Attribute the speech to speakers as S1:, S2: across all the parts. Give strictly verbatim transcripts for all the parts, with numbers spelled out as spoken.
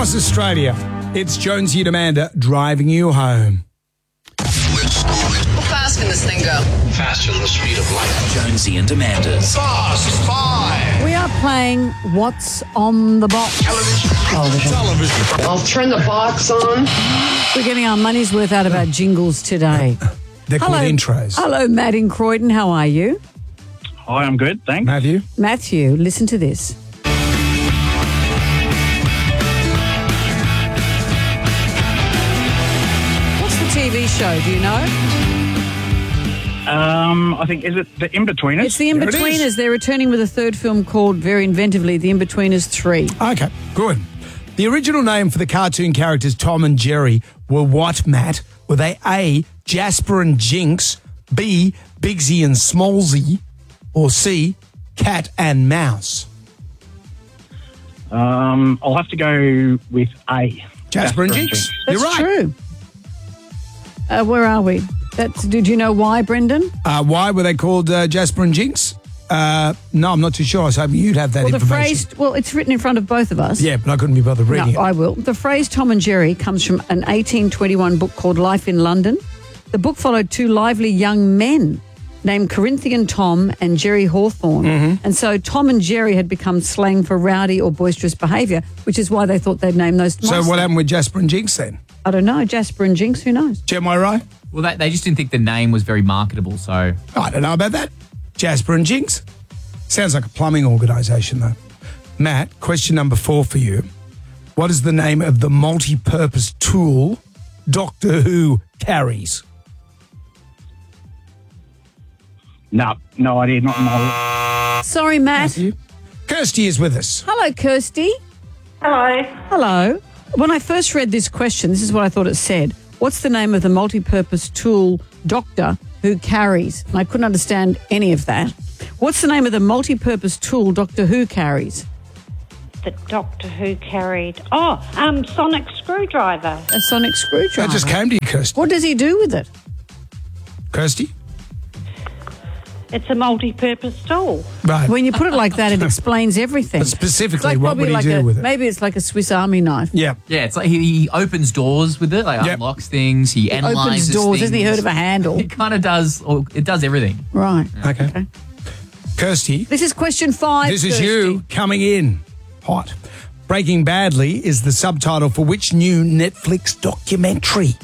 S1: across Australia. It's Jonesy and Amanda driving you home.
S2: How fast can this thing go?
S3: Faster than the speed of light.
S4: Jonesy and Amanda's
S3: Fast Five.
S5: We are playing What's on the Box.
S3: Television. Television.
S2: I'll turn the box on.
S5: We're getting our money's worth out of our jingles today.
S1: They're called intros.
S5: Hello, Matt in Croydon. How are you?
S6: Hi, I'm good, thanks.
S1: Matthew?
S5: Matthew, listen to this. What's the T V show? Do you know?
S6: Um, I think, is it The In-Betweeners?
S5: It's The
S1: There it
S5: In-Betweeners.
S1: is.
S5: They're returning with a third film called, very inventively, The In-Betweeners three.
S1: Okay, good. The original name for the cartoon characters Tom and Jerry were what, Matt? Were they A, Jasper and Jinx, B, Bigsy and Smallsy, or C, Cat and Mouse?
S6: Um, I'll have to go with A.
S1: Jasper and Jinx.
S5: That's
S1: You're right.
S5: true. Uh, where are we? That's, did you know why, Brendan?
S1: Uh, why were they called uh, Jasper and Jinx? Uh, no, I'm not too sure. I was hoping you'd have that
S5: Well, the
S1: information.
S5: phrase, well, it's written in front of both of us.
S1: Yeah, but I couldn't be bothered reading
S5: No,
S1: it.
S5: I will. The phrase Tom and Jerry comes from an eighteen twenty-one book called Life in London. The book followed two lively young men named Corinthian Tom and Jerry Hawthorne.
S1: Mm-hmm.
S5: And so Tom and Jerry had become slang for rowdy or boisterous behaviour, which is why they thought they'd name those.
S1: So what happened with Jasper and Jinx then?
S5: I don't know. Jasper and Jinx, who knows?
S1: Am I right?
S7: Well, they, they just didn't think the name was very marketable, so...
S1: I don't know about that. Jasper and Jinx. Sounds like a plumbing organisation, though. Matt, question number four for you. What is the name of the multi-purpose tool Doctor Who carries?
S6: No, no idea, not my...
S5: Sorry, Matt.
S1: Matthew? Kirsty is with us.
S5: Hello, Kirsty.
S8: Hello.
S5: Hello. When I first read this question, this is what I thought it said. What's the name of the multi-purpose tool Doctor Who carries? And I couldn't understand any of that. What's the name of the multi-purpose tool Doctor Who carries?
S8: The Doctor Who carried... Oh, um, sonic screwdriver.
S5: A sonic screwdriver.
S1: That just came to you, Kirsty.
S5: What does he do with it?
S1: Kirsty?
S8: It's a multi-purpose tool.
S1: Right.
S5: When you put it like that, it explains everything.
S1: But specifically,
S5: It's like
S1: what
S5: probably
S1: would he
S5: like
S1: do
S5: a,
S1: with it?
S5: Maybe it's like a Swiss Army knife.
S1: Yeah.
S7: Yeah, it's like he, he opens doors with it, like
S1: Yep.
S7: unlocks things, he
S5: Opens
S7: analyzes
S5: doors.
S7: things.
S5: Hasn't he heard of a handle?
S7: It kind of does, or it does everything.
S5: Right.
S1: Okay.
S5: Okay.
S1: Kirsty,
S5: This is question five.
S1: this is
S5: Kirsty.
S1: you coming in hot. Breaking Badly is the subtitle for which new Netflix documentary?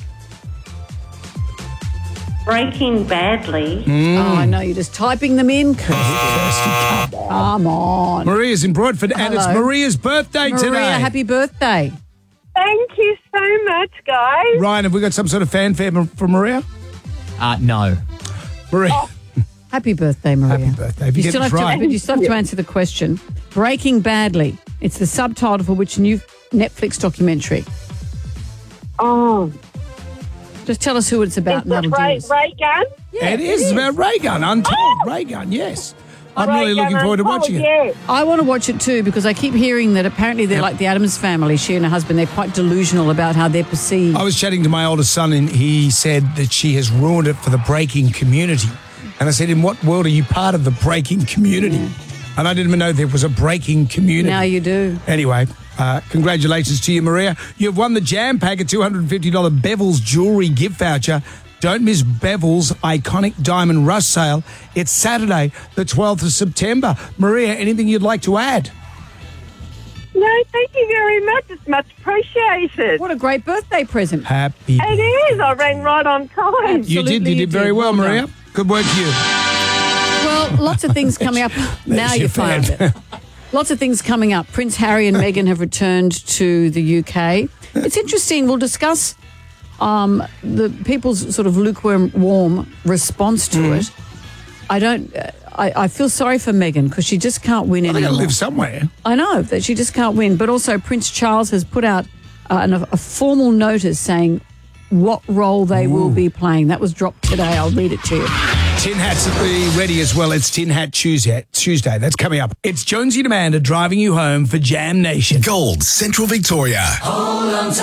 S8: Breaking Badly.
S5: Oh, I know. You're just typing them in, Kirsty.
S1: Kirsty, come on.
S5: Come on.
S1: Maria's in Broadford, and it's
S5: Hello.
S1: Maria's birthday
S5: Maria,
S1: today.
S5: happy birthday.
S9: Thank you so much, guys.
S1: Ryan, have we got some sort of fanfare for Maria?
S7: Uh, no.
S1: Maria,
S5: Happy birthday, Maria.
S1: happy birthday. If you,
S5: You
S1: get
S5: still,
S1: this
S5: have
S1: right.
S5: to, but you still have to answer the question. Breaking Badly. It's the subtitle for which new Netflix documentary.
S9: Oh,
S5: Just tell us who it's about, and
S9: is
S5: that'll
S9: it
S5: do
S9: Ray,
S5: us.
S9: Ray Gun?
S1: it is. It's about Ray Gun, Untold. Ray Gun, yes. I'm
S9: Ray
S1: really
S9: Gun
S1: looking forward to
S9: Untold,
S1: watching it.
S9: Yeah.
S5: I want to watch it too because I keep hearing that apparently they're
S1: Yep.
S5: like the Addams family. She and her husband, they're quite delusional about how they're perceived.
S1: I was chatting to my oldest son, and he said that she has ruined it for the breaking community. And I said, in what world are you part of the breaking community?
S5: Yeah.
S1: And I didn't even know there was a breaking community.
S5: Now you do.
S1: Anyway, uh, congratulations to you, Maria. You've won the Jam Pack, a two hundred fifty dollars Bevel's jewellery gift voucher. Don't miss Bevel's iconic diamond rush sale. It's Saturday, the twelfth of September. Maria, anything you'd like to add?
S9: No, thank you very much. It's much appreciated.
S5: What a great birthday present.
S1: Happy.
S9: It is. I ran right on time.
S1: You did.
S5: Absolutely
S1: You
S5: you
S1: did very
S5: did.
S1: well,
S5: Well
S1: Maria.
S5: done.
S1: Good work to you.
S5: Well, lots of things coming up. Now
S1: your
S5: you found
S1: fan.
S5: it. Lots of things coming up. Prince Harry and Meghan have returned to the U K. It's interesting. We'll discuss um, the people's sort of lukewarm warm response to
S1: Mm.
S5: it. I don't. Uh, I, I feel sorry for Meghan because she just can't win
S1: They got to
S5: anymore.
S1: live somewhere.
S5: I know that she just can't win. But also, Prince Charles has put out uh, an, a formal notice saying what role they will be playing. That was dropped today. I'll read it to you.
S1: Tin Hats at the ready as well. It's Tin Hat Tuesday. Tuesday. That's coming up. It's Jonesy and Amanda driving you home for Jam Nation.
S4: Gold Central Victoria.